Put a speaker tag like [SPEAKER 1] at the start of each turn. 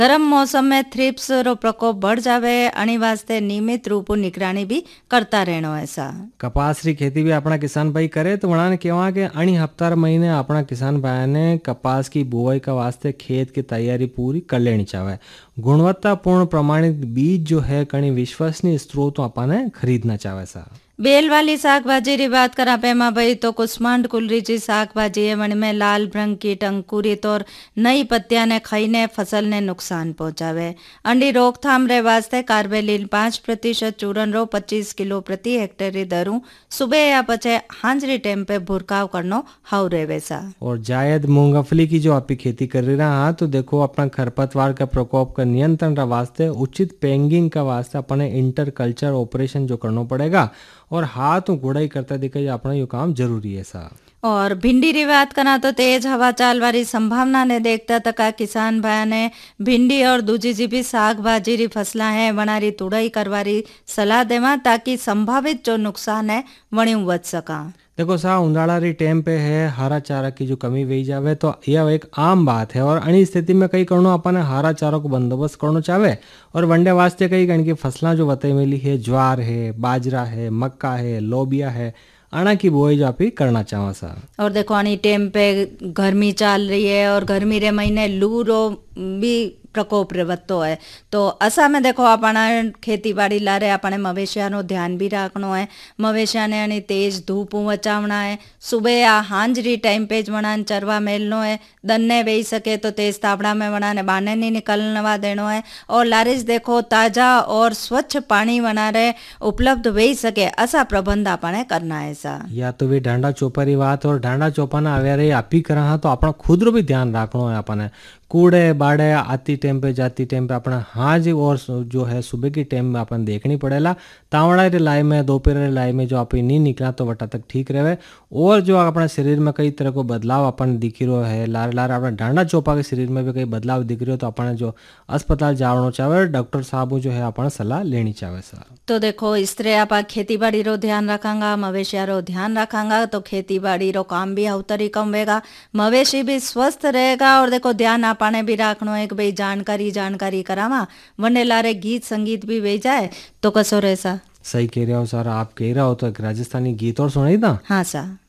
[SPEAKER 1] गरम मौसम में थ्रिप्स रो प्रकोप बढ़ जावे अणी वास्ते नियमित रूप निगरानी भी करता रहनो है सा।
[SPEAKER 2] कपास री खेती भी अपना किसान भाई करे तो वणाने केवा के अणी हफ्तार महीने अपना किसान भाई ने कपास की बुआई का वास्ते खेत की तैयारी पूरी कर लेनी चाहे। गुणवत्तापूर्ण प्रमाणित बीज जो है कणी विश्वसनीय स्रोतों अपने खरीदना चाहे सा।
[SPEAKER 1] बेल वाली साग भाजी री बात करा पेमा भाई तो कुष्मांड कुलरी जी साग भाजी है वण में लाल रंग कीट अंकुरित और नई पत्तियां ने खाईने फसल ने नुकसान पहुंचावे। अंडी रोकथाम रे वास्ते कार्बेलिन 5% चूरन रो 25 किलो प्रति हेक्टेयर री दरू सुबह या पचे हांजरी टाइम पे भुरकाव करनो हाउ रेवे सा।
[SPEAKER 2] और जायद मूंगफली की जो आप खेती कर रही रहा तो देखो अपना खरपतवार का प्रकोप का नियंत्रण का वास्ते उचित पेंगिंग का वास्ते अपने इंटर कल्चर ऑपरेशन जो करना पड़ेगा और हाथ गुड़ाई करता दिखे अपना ये काम जरूरी है सा।
[SPEAKER 1] और भिंडी री बात करा तो तेज हवा चाल वाली संभावना ने देखता तका किसान भाई ने भिंडी और दूजी जी भी साग भाजी री फसला है वनारी तुड़ाई करवारी सलाह देवा ताकि संभावित जो नुकसान है वणी बच सका।
[SPEAKER 2] देखो सा उंडाला री टाइम पे है हरा चारा की जो कमी वही जावे तो यह एक आम बात है और अणी स्थिति में कई करनो अपन हरा चारा को बंदोबस्त करनो चाहे और वनडे वास्ते कई गण की फसला जो बताई मिली है ज्वार है बाजरा है मक्का है लोबिया है आना की बुआई जो आप करना चाहो सा।
[SPEAKER 1] और देखो आनी टाइम पे गर्मी चल रही है और गर्मी रे महीने लू रो भी प्रकोप रेवतो है तो असा में देखो अपना खेती बाड़ी लारे अपने मवेशिया नो ध्यान भी रखनो है। मवेशिया ने अनी तेज धूप बचावना है सुबह या हांजरी टाइम पे वना चरवा मेलनो है दन्ने वेही सके तो तेज तापड़ा में वना ने बाने नहीं निकलवा देनो है और लारिश देखो ताजा और स्वच्छ पानी वना रे उपलब्ध वेही सके ऐसा प्रबंध अपने करना है सा।
[SPEAKER 2] या तो वे डांडा चोपा री बात और डांडा चोपा ना आवे रे आप ही करा तो अपना खुद रो भी ध्यान रखनो है अपने कूड़े बाड़े आती टाइम पे जाती टाइम पे अपना हाज और जो है सुबह की टाइम में अपन देखनी पड़ेला तावड़ा रे लाई में दोपहर रे लाई में जो आप नहीं निकला तो वटा तक ठीक रहे और जो अपना शरीर में कई तरह को बदलाव अपन दिख रहा है लार लार अपना डांडा चोपा के शरीर में भी कई बदलाव दिख रहे हो तो अपना जो अस्पताल जावनो चाहे डॉक्टर साहब जो है अपना सलाह लेनी चाहे सर।
[SPEAKER 1] तो देखो इस तरह आप खेती बाड़ी रो ध्यान रखांगा मवेशिया रो ध्यान रखांगा तो खेती बाड़ी रो काम भी अवतरी कम होगा मवेशी भी स्वस्थ रहेगा और देखो ध्यान आपाने भी रखनो है कि भाई जानकारी करावा वने लारे गीत संगीत भी वे जाए तो कसो रहसा।
[SPEAKER 2] सही कह रहे हो सर आप कह रहे हो तो एक राजस्थानी गीत और सुनाई था।
[SPEAKER 1] हाँ सा।